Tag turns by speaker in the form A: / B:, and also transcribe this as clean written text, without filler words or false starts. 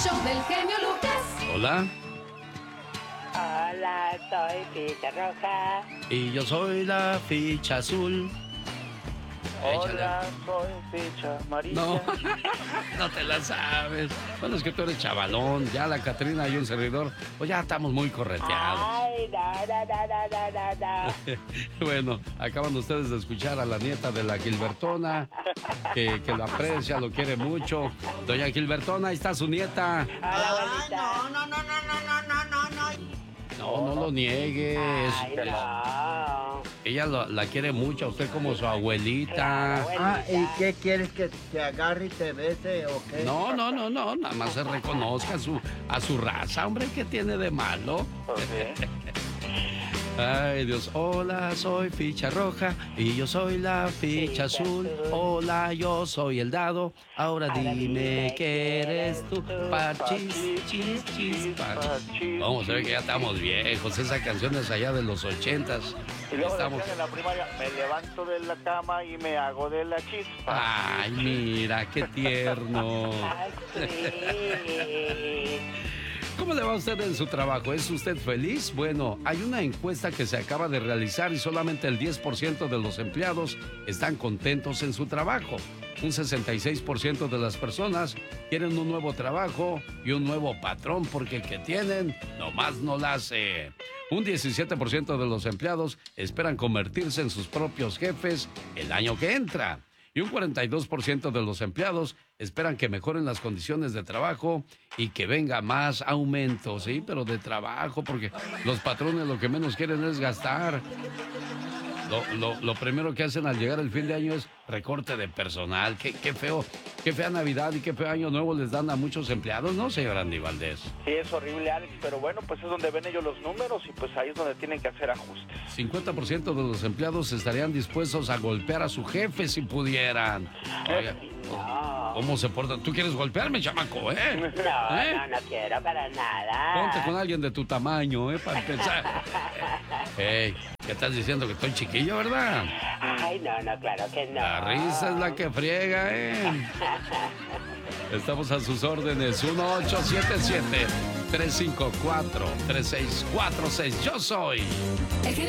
A: Show del genio Lucas.
B: Hola.
C: Hola, soy Ficha Roja.
B: Y yo soy la ficha azul.
D: Hola, soy Ficha Amarilla.
B: No, no te la sabes. Bueno, es que tú eres chavalón. Ya la Catrina y un servidor, pues ya estamos muy correteados.
C: Ay, no.
B: Bueno, acaban ustedes de escuchar a la nieta de la Gilbertona, que lo aprecia, lo quiere mucho. Doña Gilbertona, ahí está su nieta.
C: Hola, abuelita.
B: No lo niegues.
C: Ay, no.
B: Ella la quiere mucho, a usted como su abuelita.
E: ¿Y qué quieres que te agarre y te bese o qué?
B: No, nada más se reconozca a su raza, hombre, ¿qué tiene de malo? Ay, Dios, hola, soy ficha roja y yo soy la ficha azul. Hola, yo soy el dado, ahora dime que eres tú. Parchis, chis, chis, parchis. Vamos a ver que ya estamos viejos, esa canción es allá de los 80s.
D: Y luego
B: Estamos...
D: decían en la primaria, me levanto de la cama y me hago de la chispa.
B: Ay, mira, qué tierno.
C: Ay, sí.
B: ¿Cómo le va a usted en su trabajo? ¿Es usted feliz? Bueno, hay una encuesta que se acaba de realizar y solamente el 10% de los empleados están contentos en su trabajo. Un 66% de las personas quieren un nuevo trabajo y un nuevo patrón porque el que tienen nomás no la hace. Un 17% de los empleados esperan convertirse en sus propios jefes el año que entra. Y un 42% de los empleados esperan que mejoren las condiciones de trabajo y que venga más aumento, sí, pero de trabajo, porque los patrones lo que menos quieren es gastar. Lo primero que hacen al llegar el fin de año es recorte de personal. Qué fea Navidad y qué feo Año Nuevo les dan a muchos empleados, ¿no, señor Andy Valdés?
D: Sí, es horrible, Alex, pero bueno, pues es donde ven ellos los números y pues ahí es donde tienen que hacer ajustes.
B: 50% de los empleados estarían dispuestos a golpear a su jefe si pudieran. Oiga, ¿cómo se porta? ¿Tú quieres golpearme, chamaco, eh?
C: No quiero para nada.
B: Ponte con alguien de tu tamaño, para empezar. Hey, ¿qué estás diciendo? Que estoy chiquillo, ¿verdad?
C: Ay, no, claro que no.
B: La risa es la que friega, Estamos a sus órdenes. 1877-354-3646. Yo soy
A: El genio